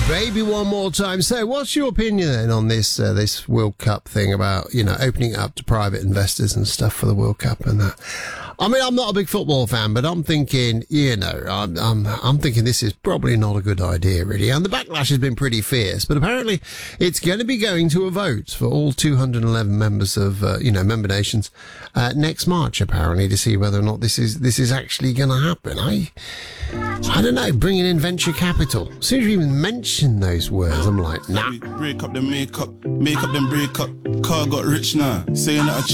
Baby one more time. So what's your opinion then on this this World Cup thing about, opening it up to private investors and stuff for the World Cup and that? I mean, I'm not a big football fan, but I'm thinking, I'm thinking this is probably not a good idea, really. And the backlash has been pretty fierce, but apparently it's going to be going to a vote for all 211 members of, member nations, next March, apparently, to see whether or not this is actually going to happen. I don't know, bringing in venture capital. As soon as you even mention those words, I'm like, nah. Break up the makeup, make up them break up. Car got rich now, saying that I